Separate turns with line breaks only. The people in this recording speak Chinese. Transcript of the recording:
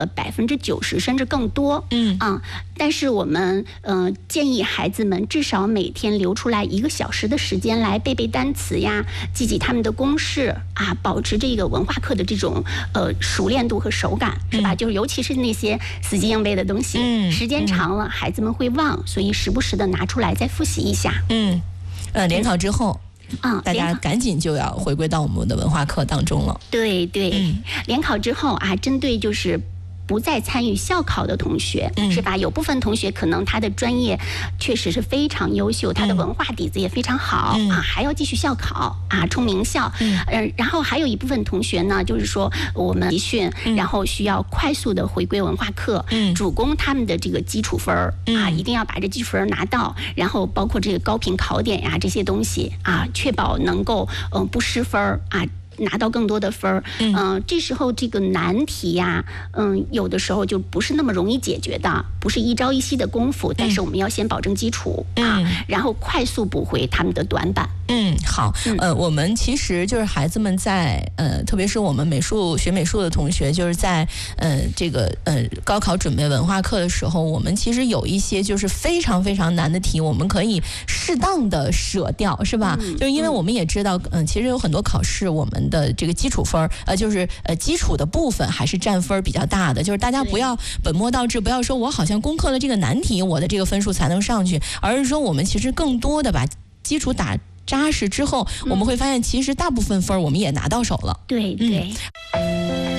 90%甚至更多。但是我们建议孩子们至少每天留出来1个小时的时间来背背单词呀，记记他们的公式啊，保持这个文化课的这种熟练度和手感，是吧？就是尤其是那些死记硬背的东西，时间长了孩子们会忘，所以时不时的拿出来再复习一下。
联考之后。大家赶紧就要回归到我们的文化课当中了。
对，联考之后啊，针对就是不再参与校考的同学，是吧？有部分同学可能他的专业确实是非常优秀，他的文化底子也非常好还要继续校考冲名校。然后还有一部分同学呢，就是说我们集训，然后需要快速的回归文化课，主攻他们的这个基础分一定要把这基础分拿到，然后包括这个高频考点呀这些东西确保能够不失分拿到更多的分儿。这时候这个难题呀，有的时候就不是那么容易解决的，不是一朝一夕的功夫，但是我们要先保证基础然后快速补回他们的短板。
好，我们其实就是孩子们在特别是我们学美术的同学，就是在这个高考准备文化课的时候，我们其实有一些就是非常非常难的题，我们可以适当的舍掉，是吧？就是因为我们也知道，其实有很多考试，我们的这个基础分就是基础的部分还是占分比较大的，就是大家不要本末倒置，不要说我好像攻克了这个难题，我的这个分数才能上去，而是说我们其实更多的把基础打扎实之后，我们会发现其实大部分分我们也拿到手了。
对。